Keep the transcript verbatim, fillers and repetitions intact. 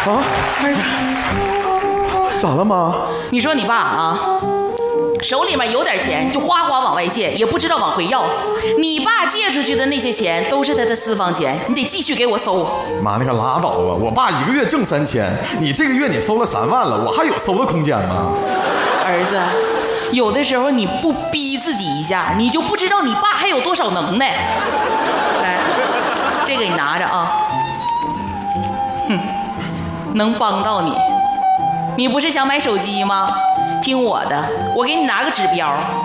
啊， 儿子， 咋了妈？ 你说你爸啊，手里面有点钱就哗哗往外借，也不知道往回要。你爸借出去的那些钱都是他的私房钱，你得继续给我收。 妈，那个拉倒吧，我爸一个月挣三千，你这个月你收了三万了，我还有收的空间吗？ 儿子，有的时候你不逼自己一下，你就不知道你爸还有多少能耐。来，这个你拿着啊，哼，能帮到你。你不是想买手机吗？听我的，我给你拿个指标。